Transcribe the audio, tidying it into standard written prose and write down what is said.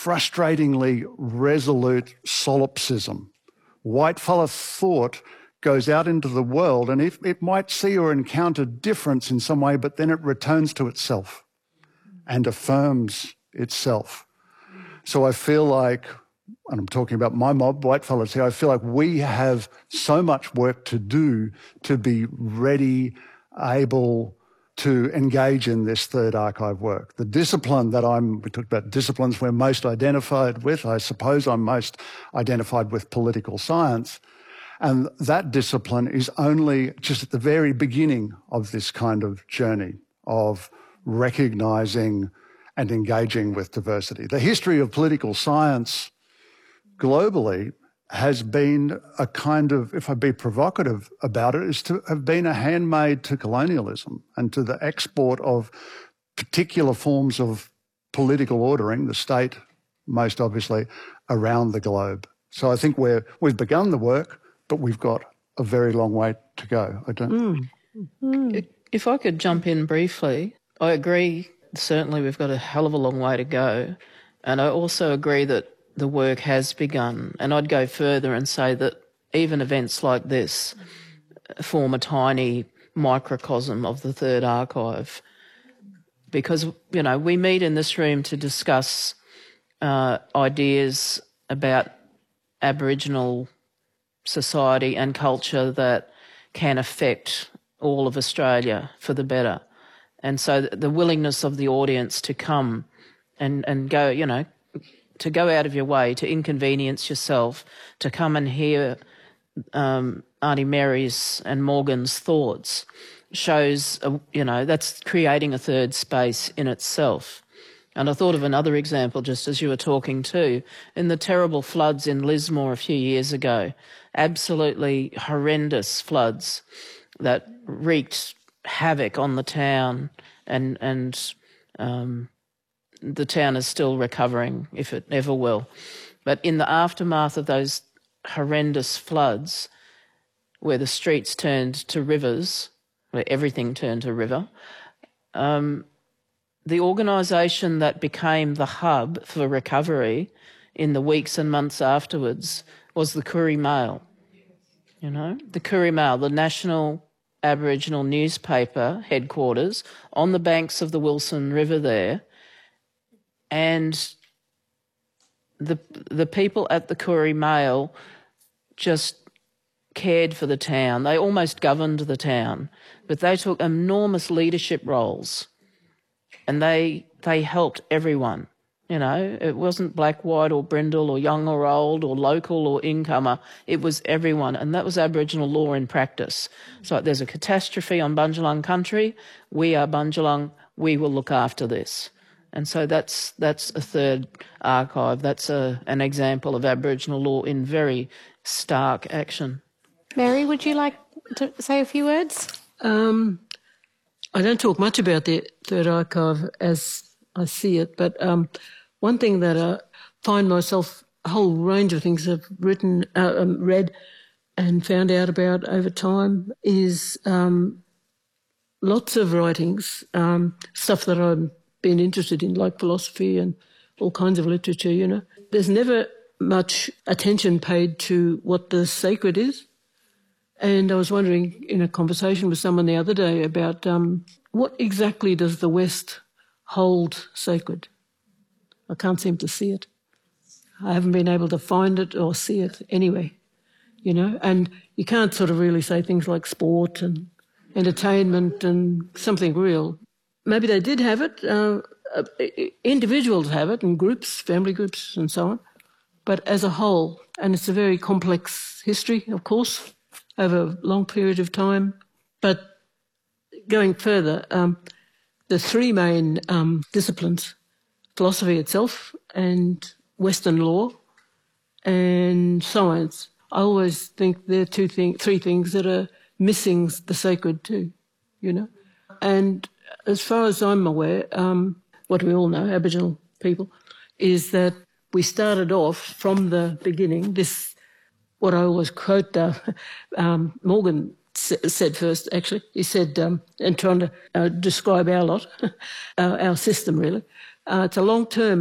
frustratingly resolute solipsism. Whitefella thought goes out into the world and it might see or encounter difference in some way, but then it returns to itself and affirms itself. So I feel like, and I'm talking about my mob, Whitefellas here, I feel like we have so much work to do to be ready, able to engage in this third archive work. The discipline that we talked about disciplines we're most identified with. I suppose I'm most identified with political science. And that discipline is only just at the very beginning of this kind of journey of recognising and engaging with diversity. The history of political science globally has been a kind of, if I be provocative about it, is to have been a handmaid to colonialism and to the export of particular forms of political ordering, the state most obviously, around the globe. So I think we've begun the work, but we've got a very long way to go. If I could jump in briefly, I agree, certainly we've got a hell of a long way to go. And I also agree that the work has begun. And I'd go further and say that even events like this form a tiny microcosm of the Third Archive. Because, you know, we meet in this room to discuss ideas about Aboriginal society and culture that can affect all of Australia for the better. And so the willingness of the audience to come and go, you know, to go out of your way, to inconvenience yourself, to come and hear Auntie Mary's and Morgan's thoughts shows, you know, that's creating a third space in itself. And I thought of another example just as you were talking too. In the terrible floods in Lismore a few years ago, absolutely horrendous floods that wreaked havoc on the town and the town is still recovering, if it ever will. But in the aftermath of those horrendous floods, where the streets turned to rivers, where everything turned to river, the organisation that became the hub for recovery in the weeks and months afterwards was the Koori Mail. You know, the Koori Mail, the national Aboriginal newspaper headquarters on the banks of the Wilson River there. And the people at the Koori Mail just cared for the town. They almost governed the town, but they took enormous leadership roles and they helped everyone. You know, it wasn't black, white or brindle or young or old or local or incomer. It was everyone, and that was Aboriginal law in practice. So there's a catastrophe on Bundjalung country. We are Bundjalung. We will look after this. And so that's a third archive. That's an example of Aboriginal law in very stark action. Mary, would you like to say a few words? I don't talk much about the Third Archive as I see it, but one thing that I find myself, a whole range of things I've read and found out about over time is lots of writings, stuff that I've been interested in, like philosophy and all kinds of literature, you know. There's never much attention paid to what the sacred is. And I was wondering in a conversation with someone the other day about what exactly does the West hold sacred? I can't seem to see it. I haven't been able to find it or see it anyway, you know. And you can't sort of really say things like sport and entertainment and something real. Maybe they did have it. Individuals have it and groups, family groups and so on. But as a whole, and it's a very complex history, of course, over a long period of time. But going further, the three main disciplines, philosophy itself and Western law and science, I always think they're three things that are missing the sacred too, you know. And as far as I'm aware, what we all know, Aboriginal people, is that we started off from the beginning, this, what I always quote, Morgan said first, actually. He said, and trying to describe our lot, our system really, it's a long-term